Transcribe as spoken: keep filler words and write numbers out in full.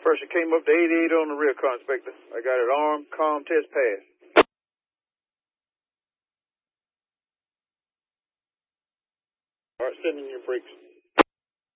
Pressure came up to eighty-eight on the rear car, Inspector. I got it armed, calm, test pass. All right, send in your brakes.